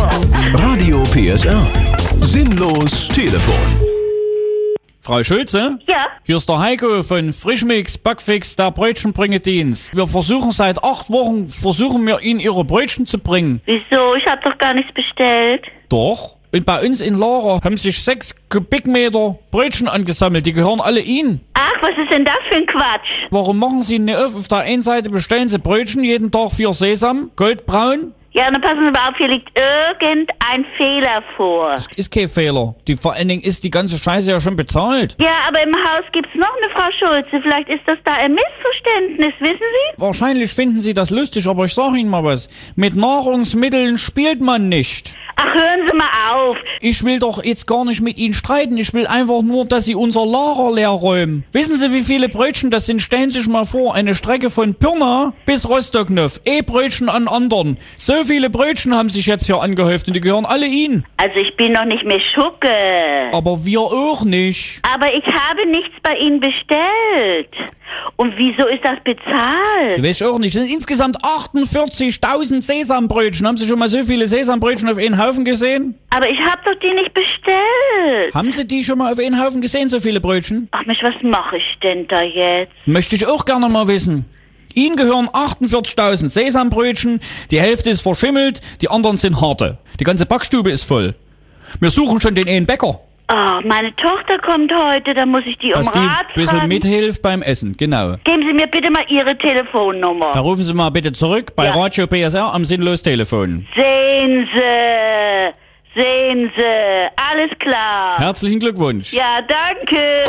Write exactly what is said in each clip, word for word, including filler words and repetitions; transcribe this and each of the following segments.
Radio P S R. Sinnlos Telefon. Frau Schulze? Ja? Hier ist der Heiko von Frischmix Backfix, der Brötchenbringedienst. Wir versuchen seit acht Wochen, versuchen wir Ihnen Ihre Brötchen zu bringen. Wieso? Ich habe doch gar nichts bestellt. Doch. Und bei uns in Lara haben sich sechs Kubikmeter Brötchen angesammelt. Die gehören alle Ihnen. Ach, was ist denn das für ein Quatsch? Warum machen Sie nicht auf? Auf der einen Seite bestellen Sie Brötchen, jeden Tag vier Sesam, goldbraun. Ja, dann passen Sie mal auf, hier liegt irgendein Fehler vor. Das ist kein Fehler. Die, vor allen Dingen ist die ganze Scheiße ja schon bezahlt. Ja, aber im Haus gibt's noch eine Frau Schulze. Vielleicht ist das da ein Missverständnis, wissen Sie? Wahrscheinlich finden Sie das lustig, aber ich sag Ihnen mal was. Mit Nahrungsmitteln spielt man nicht. Ach, hören Sie mal auf. Ich will doch jetzt gar nicht mit Ihnen streiten. Ich will einfach nur, dass Sie unser Lager leer räumen. Wissen Sie, wie viele Brötchen das sind? Stellen Sie sich mal vor, eine Strecke von Pirna bis Rostocknov. E-Brötchen an anderen. So viele Brötchen haben sich jetzt hier angehäuft und die gehören alle Ihnen. Also ich bin noch nicht mehr Schucke. Aber wir auch nicht. Aber ich habe nichts bei Ihnen bestellt. Und wieso ist das bezahlt? Du weißt auch nicht. Es sind insgesamt achtundvierzigtausend Sesambrötchen. Haben Sie schon mal so viele Sesambrötchen auf einen Haufen gesehen? Aber ich habe doch die nicht bestellt. Haben Sie die schon mal auf einen Haufen gesehen, so viele Brötchen? Ach Mensch, was mache ich denn da jetzt? Möchte ich auch gerne mal wissen. Ihnen gehören achtundvierzigtausend Sesambrötchen, die Hälfte ist verschimmelt, die anderen sind harte. Die ganze Backstube ist voll. Wir suchen schon den einen Bäcker. Oh, meine Tochter kommt heute, da muss ich die um Dass die Rat ein bisschen fragen. mithilft beim Essen, genau. Geben Sie mir bitte mal Ihre Telefonnummer. Da rufen Sie mal bitte zurück bei Ja. Radio P S R am Sinnlos-Telefon. Sehen Sie, sehen Sie, alles klar. Herzlichen Glückwunsch. Ja, danke.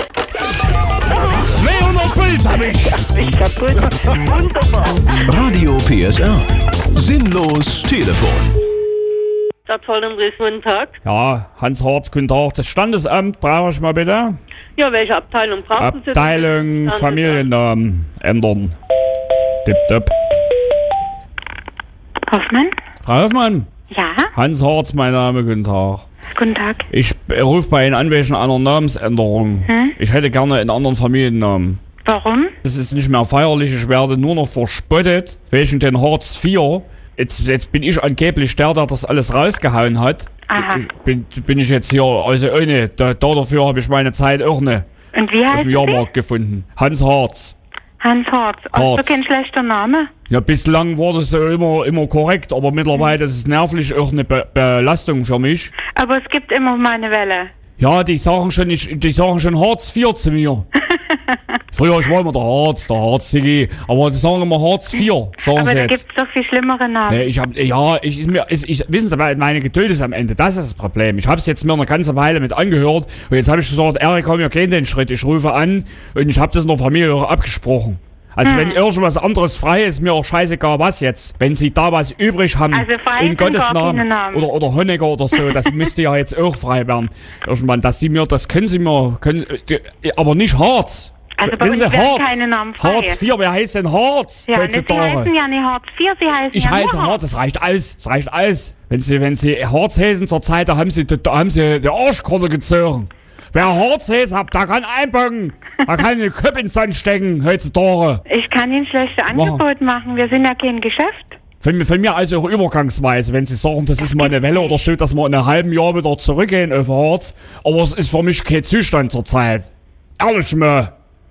zweihundert Puls hab ich. Ich kaputt. Wunderbar. Radio P S R. Sinnlos Telefon. Stadtverwaltung Dresden, guten Tag. Ja, Hans Harz, guten Tag. Das Standesamt brauche ich mal bitte. Ja, welche Abteilung brauchen Sie? Abteilung Standesamt. Familiennamen ändern. Tipptopp. Hoffmann? Frau Hoffmann, Ja, Hans Harz, mein Name, guten Tag. guten Tag. Ich rufe bei Ihnen an wegen einer Namensänderung. Hm? Ich hätte gerne einen anderen Familiennamen. Warum? Es ist nicht mehr feierlich, ich werde nur noch verspottet wegen den Hartz vier. Jetzt, jetzt bin ich angeblich der, der das alles rausgehauen hat. Aha. Ich, bin, bin ich jetzt hier, also ohne, da, da dafür habe ich meine Zeit auch nicht Und wie auf heißt dem Sie? Jahrmarkt gefunden. Hans Harz. Hans Harz. Harz. Also kein schlechter Name. Ja, bislang war das so immer, immer korrekt, aber mittlerweile ist es nervlich auch eine Be Belastung für mich. Aber es gibt immer mal eine Welle. Ja, die sagen schon, ich, die sagen schon Hartz vier zu mir. Früher, ich war immer der Harz, der Harz-Sigi, aber die sagen immer Hartz vier, sagen Aber sie da jetzt. gibt's doch viel schlimmere Namen. Nee, ich hab, ja, ich, ist mir, ich, ich, wissen Sie, meine Geduld ist am Ende, das ist das Problem. Ich hab's jetzt mir eine ganze Weile mit angehört und jetzt habe ich gesagt, Erik, komm, wir gehen den Schritt, ich rufe an und ich habe das in der Familie auch abgesprochen. Also Hm. wenn irgendwas anderes frei ist, mir auch scheißegal was jetzt. Wenn Sie da was übrig haben, Also frei in sind Gottes gar Namen, keine Namen. oder, oder Honecker oder so, das müsste ja jetzt auch frei werden. Irgendwann, dass Sie mir, das können Sie mir, können, äh, aber nicht Harz. Also bei Wissen uns Sie, werden Harz, keine Namen frei. Hartz vier, wer heißt denn Harz Ja, ne, Sie heutzutage? heißen ja nicht Hartz vier, Sie heißen Ich ja heiße nur Hartz, das reicht alles, das reicht alles. Wenn Sie, wenn Sie Hartz heißen zur Zeit, da haben Sie, da haben Sie die Arschkarte gezogen. Wer Hartz heißt, da kann einpacken, da kann den Köpf ins Sand stecken heutzutage. Ich kann Ihnen schlechte Angebote machen. Wir sind ja kein Geschäft. Von, von mir also auch übergangsweise, wenn Sie sagen, das ist mal eine Welle oder so, dass wir in einem halben Jahr wieder zurückgehen auf Hartz. Aber es ist für mich kein Zustand zur Zeit. Ehrlich mal.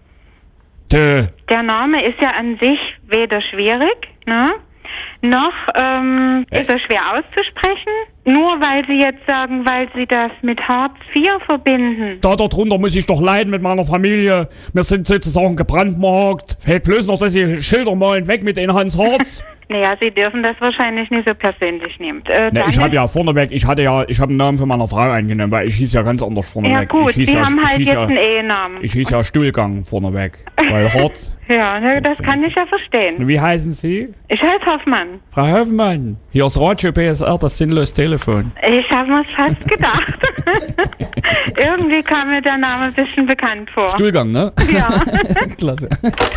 Tö. Der Name ist ja an sich weder schwierig, ne? noch ähm, ist er schwer auszusprechen. Nur weil Sie jetzt sagen, weil Sie das mit Hartz vier verbinden. Da darunter muss ich doch leiden mit meiner Familie. Wir sind sozusagen gebrandmarkt. Fällt bloß noch, dass Sie Schilder malen, weg mit den Hans Hartz. Naja, Sie dürfen das wahrscheinlich nicht so persönlich nehmen. Äh, Ne, ich Daniel? habe ja vorneweg, ich hatte ja, ich habe einen Namen für meine Frau eingenommen, weil ich hieß ja ganz anders vorneweg. Ja gut, ich hieß Sie ja, haben ich halt hieß jetzt ja, einen Ehenamen. Ich hieß ja Stuhlgang vorneweg. Weil Hart. Ja, ne, das kann ich ja verstehen. Wie heißen Sie? Ich heiße Hoffmann. Frau Hoffmann. Hier ist Radio P S R, das sinnlose Telefon. Ich habe mir's fast gedacht. Irgendwie kam mir der Name ein bisschen bekannt vor. Stuhlgang, ne? Ja. Klasse.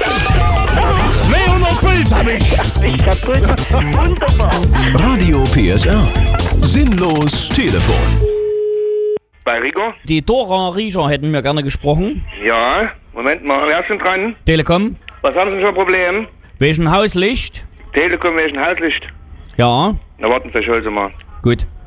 zweihundert Puls hab ich. Ich kaputt. Wunderbar. Radio P S R. Sinnlos Telefon. Bei Rico? Die Dora Rieger hätten wir gerne gesprochen. Ja, Moment mal, wer ist denn dran? Telekom. Was haben Sie für ein Problem? Wegen Hauslicht? Telekom, welchen Halslicht? Ja. Na warten Sie, Schulze mal. Gut.